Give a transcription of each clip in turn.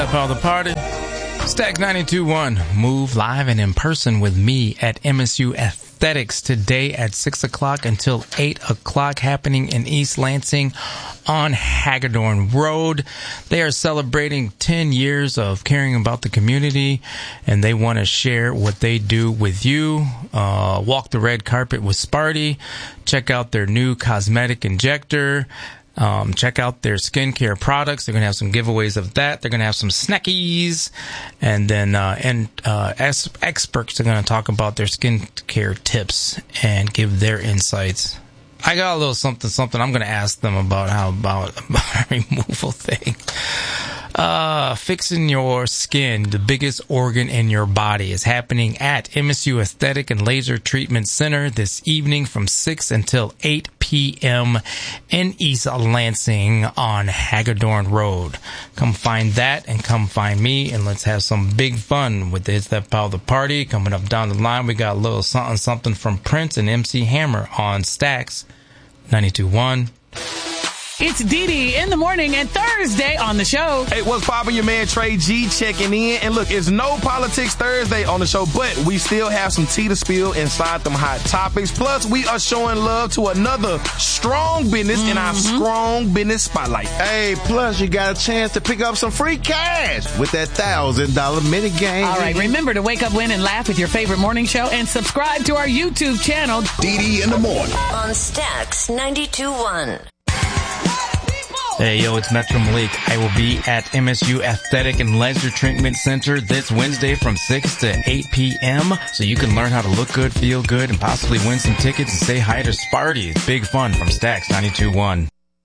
All the party. Stack 92.1. Move live and in person with me at MSU Aesthetics today at 6 o'clock until 8 o'clock, happening in East Lansing on Hagedorn Road. They are celebrating 10 years of caring about the community, and they want to share what they do with you. Walk the red carpet with Sparty. Check out their new cosmetic injector. Check out their skincare products. They're going to have some giveaways of that. They're going to have some snackies. And then experts are going to talk about their skincare tips and give their insights. I got a little something I'm going to ask them about a removal thing. Fixing your skin, the biggest organ in your body, is happening at MSU Aesthetic and Laser Treatment Center this evening from 6 until 8 p.m. in East Lansing on Hagedorn Road. Come find that and come find me, and let's have some big fun with this. That part of the party coming up down the line. We got a little something from Prince and MC Hammer on Stacks 92.1. It's Dee Dee in the morning and Thursday on the show. Hey, what's poppin'? Your man Trey G checking in. And look, it's no politics Thursday on the show, but we still have some tea to spill inside them hot topics. Plus, we are showing love to another strong business in our strong business spotlight. Hey, plus you got a chance to pick up some free cash with that $1,000 mini game. All right, remember to wake up, win, and laugh with your favorite morning show, and subscribe to our YouTube channel, Dee Dee in the morning on Stacks 92.1. Hey, yo, it's Metro Malik. I will be at MSU Aesthetic and Laser Treatment Center this Wednesday from 6 to 8 p.m. so you can learn how to look good, feel good, and possibly win some tickets and say hi to Sparty. It's big fun from Stacks 92.1.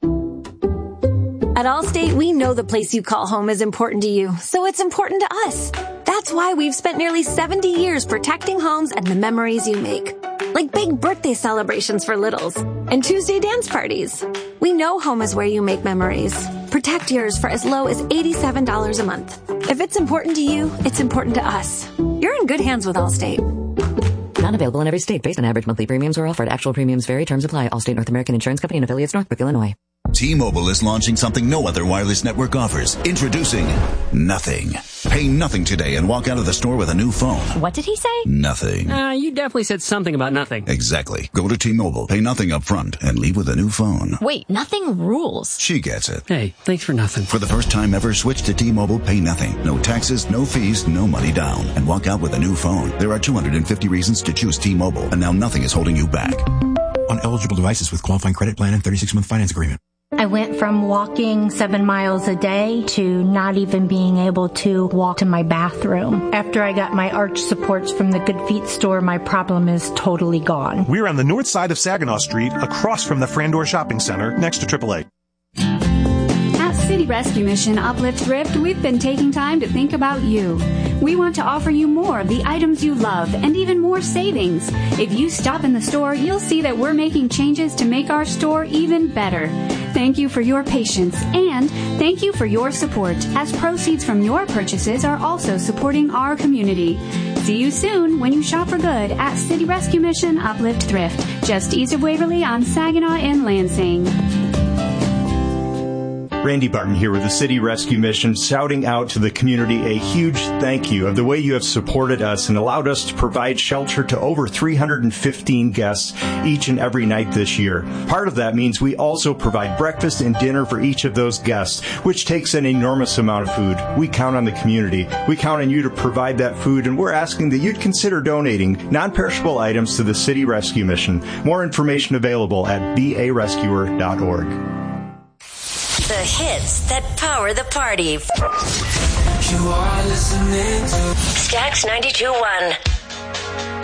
At Allstate, we know the place you call home is important to you, so it's important to us. That's why we've spent nearly 70 years protecting homes and the memories you make. Like big birthday celebrations for littles and Tuesday dance parties. We know home is where you make memories. Protect yours for as low as $87 a month. If it's important to you, it's important to us. You're in good hands with Allstate. Not available in every state based on average monthly premiums or offered. Actual premiums vary. Terms apply. Allstate North American Insurance Company and affiliates, Northbrook, Illinois. T-Mobile is launching something no other wireless network offers. Introducing Nothing. Pay nothing today and walk out of the store with a new phone. What did he say? Nothing. You definitely said something about nothing. Exactly. Go to T-Mobile, pay nothing up front, and leave with a new phone. Wait, nothing rules. She gets it. Hey, thanks for nothing. For the first time ever, switch to T-Mobile, pay nothing. No taxes, no fees, no money down. And walk out with a new phone. There are 250 reasons to choose T-Mobile, and now nothing is holding you back. On eligible devices with qualifying credit plan and 36-month finance agreement. I went from walking 7 miles a day to not even being able to walk to my bathroom. After I got my arch supports from the Good Feet store, my problem is totally gone. We're on the north side of Saginaw Street, across from the Frandor Shopping Center, next to AAA. City Rescue Mission Uplift Thrift, we've been taking time to think about you. We want to offer you more of the items you love and even more savings. If you stop in the store, you'll see that we're making changes to make our store even better. Thank you for your patience and thank you for your support, as proceeds from your purchases are also supporting our community. See you soon when you shop for good at City Rescue Mission Uplift Thrift, just east of Waverly on Saginaw and Lansing. Randy Barton here with the City Rescue Mission, shouting out to the community a huge thank you of the way you have supported us and allowed us to provide shelter to over 315 guests each and every night this year. Part of that means we also provide breakfast and dinner for each of those guests, which takes an enormous amount of food. We count on the community. We count on you to provide that food, and we're asking that you'd consider donating non-perishable items to the City Rescue Mission. More information available at barescuer.org. The hits that power the party. You are listening to Stacks 92.1.